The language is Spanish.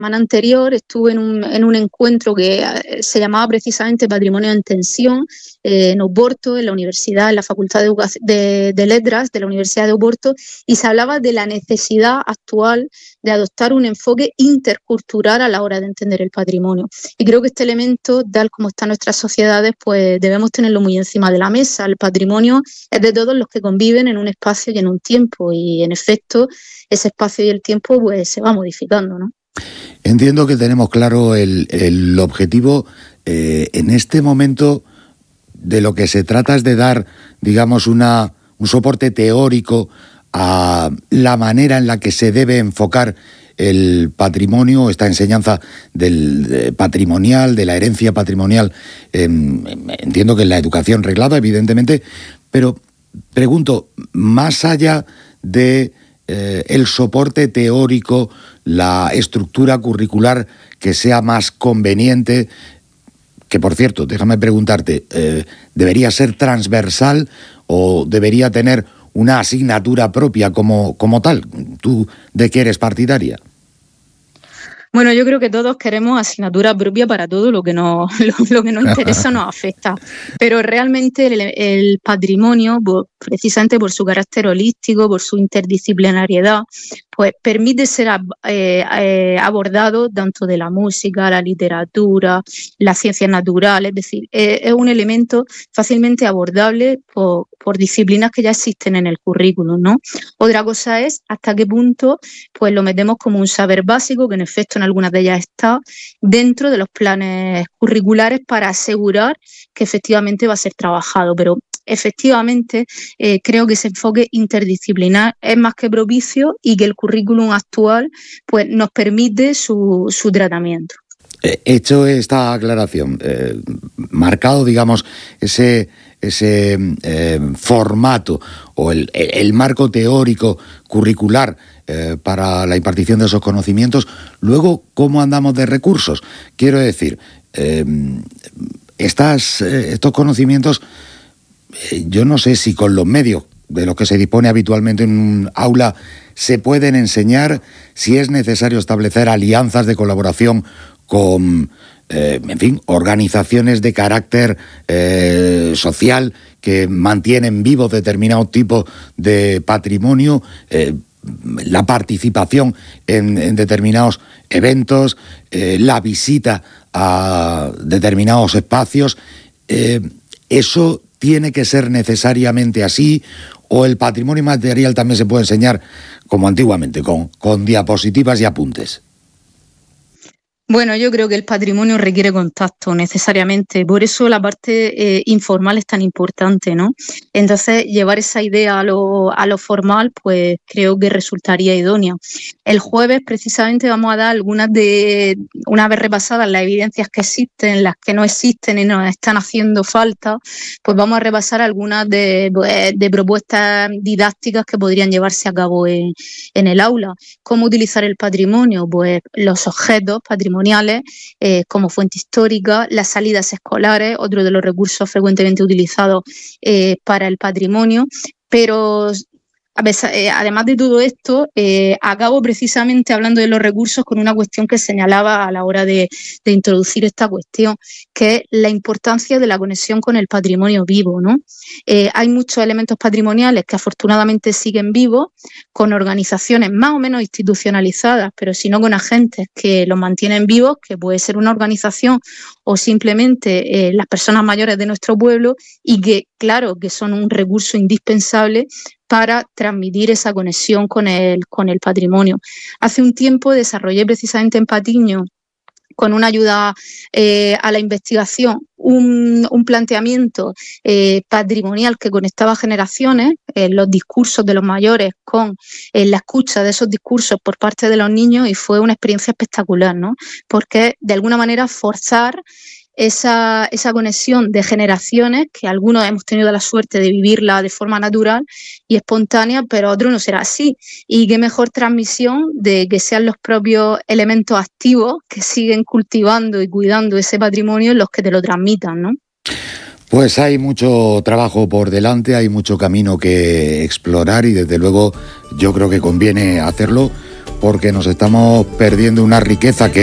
semana anterior estuve en un encuentro que se llamaba precisamente Patrimonio en Tensión, en Oporto, en la universidad, en la Facultad de Letras de la Universidad de Oporto, y se hablaba de la necesidad actual de adoptar un enfoque intercultural a la hora de entender el patrimonio. Y creo que este elemento, tal como están nuestras sociedades, pues debemos tenerlo muy encima de la mesa. El patrimonio es de todos los que conviven en un espacio y en un tiempo, y en efecto ese espacio y el tiempo pues se va modificando, ¿no? Entiendo que tenemos claro el objetivo. En este momento de lo que se trata es de dar, digamos, un soporte teórico a la manera en la que se debe enfocar el patrimonio, esta enseñanza patrimonial, de la herencia patrimonial. Entiendo que en la educación reglada, evidentemente, pero pregunto, más allá de el soporte teórico, la estructura curricular que sea más conveniente, que por cierto, déjame preguntarte, ¿debería ser transversal o debería tener una asignatura propia como tal? ¿Tú de qué eres partidaria? Bueno, yo creo que todos queremos asignatura propia para todo lo que nos interesa o nos afecta, pero realmente el patrimonio, precisamente por su carácter holístico, por su interdisciplinariedad, pues permite ser abordado tanto de la música, la literatura, las ciencias naturales, es decir, es un elemento fácilmente abordable por disciplinas que ya existen en el currículum, ¿no? Otra cosa es hasta qué punto pues lo metemos como un saber básico, que en efecto en algunas de ellas está dentro de los planes curriculares para asegurar que efectivamente va a ser trabajado, pero efectivamente creo que ese enfoque interdisciplinar es más que propicio y que el currículum actual pues nos permite su tratamiento. Hecho esta aclaración, marcado, digamos, ese formato o el marco teórico curricular para la impartición de esos conocimientos, luego, ¿cómo andamos de recursos? Quiero decir, estos conocimientos, yo no sé si con los medios de los que se dispone habitualmente en un aula se pueden enseñar, si es necesario establecer alianzas de colaboración con, en fin, organizaciones de carácter social que mantienen vivos determinados tipos de patrimonio, la participación en determinados eventos, la visita a determinados espacios. ¿Eso tiene que ser necesariamente así, o el patrimonio material también se puede enseñar como antiguamente, con diapositivas y apuntes? Bueno, yo creo que el patrimonio requiere contacto necesariamente, por eso la parte informal es tan importante, ¿no? Entonces, llevar esa idea a lo formal, pues creo que resultaría idóneo. El jueves, precisamente, vamos a dar una vez repasadas las evidencias que existen, las que no existen y nos están haciendo falta, pues vamos a repasar algunas de propuestas didácticas que podrían llevarse a cabo en el aula. ¿Cómo utilizar el patrimonio? Pues los objetos patrimoniales como fuente histórica, las salidas escolares, otro de los recursos frecuentemente utilizados para el patrimonio, pero además de todo esto, acabo precisamente hablando de los recursos con una cuestión que señalaba a la hora de introducir esta cuestión, que es la importancia de la conexión con el patrimonio vivo, ¿no? Hay muchos elementos patrimoniales que afortunadamente siguen vivos, con organizaciones más o menos institucionalizadas, pero si no con agentes que los mantienen vivos, que puede ser una organización o simplemente las personas mayores de nuestro pueblo, y que, claro, que son un recurso indispensable para transmitir esa conexión con el patrimonio. Hace un tiempo desarrollé precisamente en Patiño, con una ayuda a la investigación, un planteamiento patrimonial que conectaba generaciones, los discursos de los mayores con la escucha de esos discursos por parte de los niños, y fue una experiencia espectacular, ¿no? Porque de alguna manera forzar esa conexión de generaciones, que algunos hemos tenido la suerte de vivirla de forma natural y espontánea, pero otros no será así. Y qué mejor transmisión de que sean los propios elementos activos que siguen cultivando y cuidando ese patrimonio los que te lo transmitan, ¿no? Pues hay mucho trabajo por delante, hay mucho camino que explorar, y desde luego yo creo que conviene hacerlo porque nos estamos perdiendo una riqueza que